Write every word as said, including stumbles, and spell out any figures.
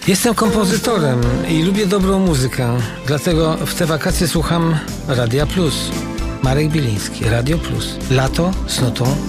Jestem kompozytorem i lubię dobrą muzykę, dlatego w te wakacje słucham Radia Plus. Marek Biliński, Radio Plus. Lato z nutą